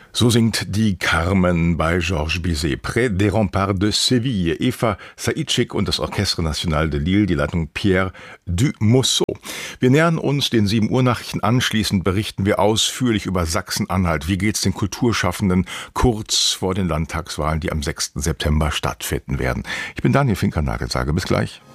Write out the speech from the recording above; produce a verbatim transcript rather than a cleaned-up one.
So singt die Carmen bei Georges Bizet, Près des remparts de Séville. Eva Saïtschik und das Orchestre National de Lille, die Leitung Pierre Dumousseau. Wir nähern uns den sieben Uhr Nachrichten. Anschließend berichten wir ausführlich über Sachsen-Anhalt. Wie geht's den Kulturschaffenden kurz vor den Landtagswahlen, die am sechsten September stattfinden werden? Ich bin Daniel Finkernagel, sage bis gleich.